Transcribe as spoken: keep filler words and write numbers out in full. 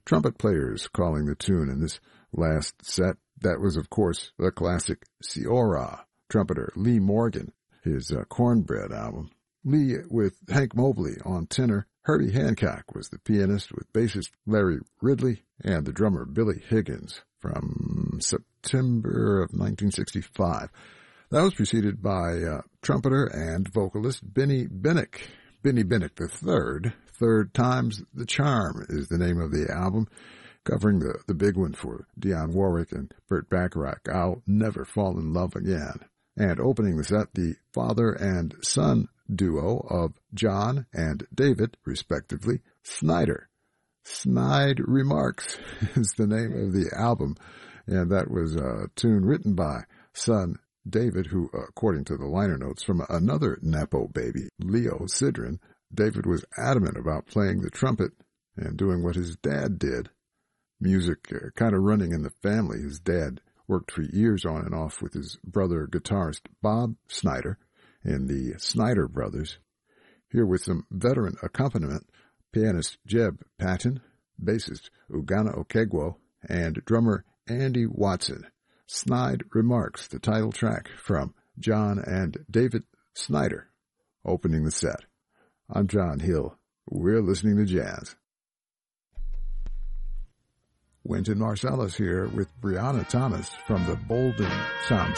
trumpet players calling the tune in this last set. That was, of course, the classic Si-Ora, trumpeter Lee Morgan, his uh, Cornbread album. Lee with Hank Mobley on tenor. Herbie Hancock was the pianist with bassist Larry Ridley and the drummer Billy Higgins from September of nineteen sixty-five. That was preceded by uh, trumpeter and vocalist Benny Bennick. Benny Bennick the Third. Third Time's the Charm is the name of the album, covering the, the big one for Dionne Warwick and Burt Bacharach, I'll Never Fall in Love Again. And opening the set, the father and son duo of John and David, respectively, Snyder. Snide Remarks is the name of the album, and that was a tune written by son David, who, according to the liner notes from another Nepo baby, Leo Sidran, David was adamant about playing the trumpet and doing what his dad did. Music uh, kind of running in the family. His dad worked for years on and off with his brother guitarist Bob Snyder and the Snyder Brothers. Here with some veteran accompaniment, pianist Jeb Patton, bassist Ugana Okegwo, and drummer Andy Watson. Snide Remarks, the title track from John and David Snyder, opening the set. I'm John Hill. We're listening to jazz. Wynton Marsalis here with Brianna Thomas from the Bolden soundtrack.